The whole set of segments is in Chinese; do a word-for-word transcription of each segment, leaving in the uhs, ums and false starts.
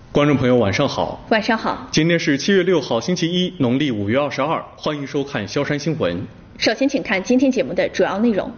观众朋友晚上好。 晚上好。 今天是七月六号星期一，农历五月二十二，欢迎收看萧山新闻。 首先请看今天节目的主要内容。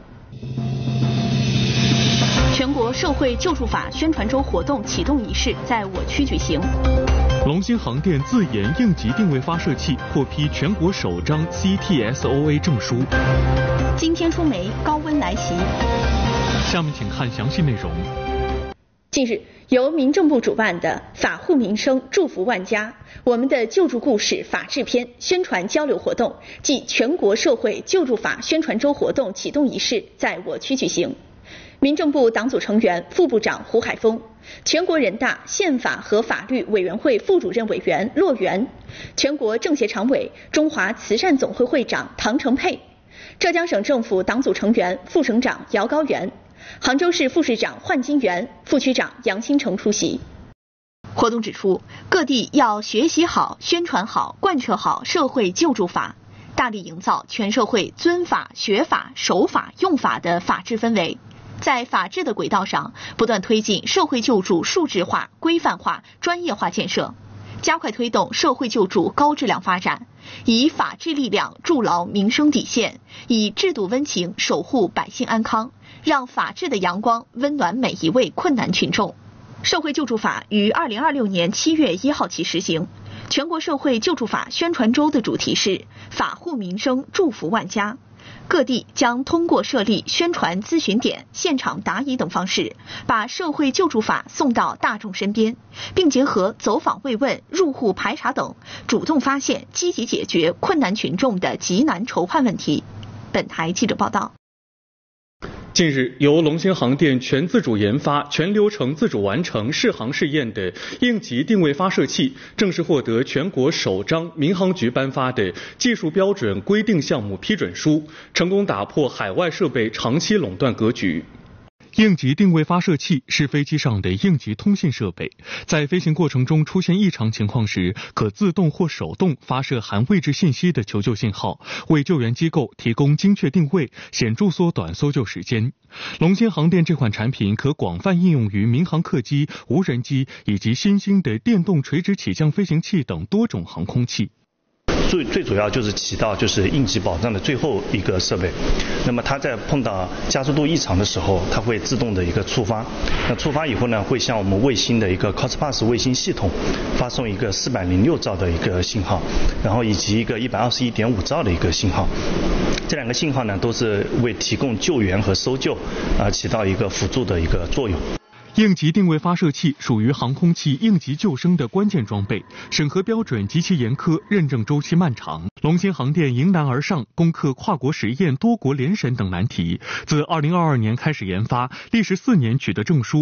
全国社会救助法宣传周活动启动仪式在我区举行。 龙兴航电自研应急定位发射器获批全国首张 C T S O A 证书。 今天出梅，高温来袭。 下面请看详细内容。 近日，由民政部主办的“法护民生，祝福万家”我们的救助故事法制篇宣传交流活动暨全国社会救助法宣传周活动启动仪式在我区举行。民政部党组成员、副部长胡海峰，全国人大宪法和法律委员会副主任委员骆元，全国政协常委、中华慈善总会会长唐成佩，浙江省政府党组成员、副省长姚高原，杭州市副市长焕金元、副区长杨新成出席。活动指出，各地要学习好、宣传好、贯彻好社会救助法，大力营造全社会尊法、学法、守法、用法的法治氛围，在法治的轨道上不断推进社会救助数字化、规范化、专业化建设，加快推动社会救助高质量发展，以法治力量筑牢民生底线，以制度温情守护百姓安康，让法治的阳光温暖每一位困难群众。社会救助法于二零二六年七月一号起实行。全国社会救助法宣传周的主题是法护民生，祝福万家。各地将通过设立宣传咨询点、现场答疑等方式，把社会救助法送到大众身边，并结合走访慰问、入户排查等，主动发现、积极解决困难群众的急难愁患问题。本台记者报道。 近日，由龙兴航电全自主研发、全流程自主完成试航试验的应急定位发射器，正式获得全国首张民航局颁发的技术标准规定项目批准书，成功打破海外设备长期垄断格局。应急定位发射器是飞机上的应急通信设备，在飞行过程中出现异常情况时，可自动或手动发射含位置信息的求救信号，为救援机构提供精确定位，显著缩短搜救时间。龙兴航电这款产品可广泛应用于民航客机、无人机以及新兴的电动垂直起降飞行器等多种航空器。 最最主要就是起到就是应急保障的最后一个设备，那么它在碰到加速度异常的时候，它会自动的一个触发，那触发以后呢，会向我们卫星的一个 Cospass 卫星系统发送一个四百零六兆的一个信号，然后以及一个一百二十一点五兆的一个信号，这两个信号呢都是为提供救援和搜救啊、呃、起到一个辅助的一个作用。 应急定位发射器属于航空器应急救生的关键装备，审核标准极其严苛，认证周期漫长。龙兴航电迎难而上，攻克跨国实验、多国联审等难题，自二零二二年开始研发，历时四年取得证书，